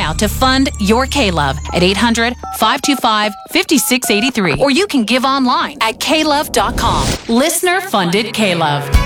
now to fund your K-Love at 800-525-5683. Or you can give online at klove.com. Listener-funded K-Love.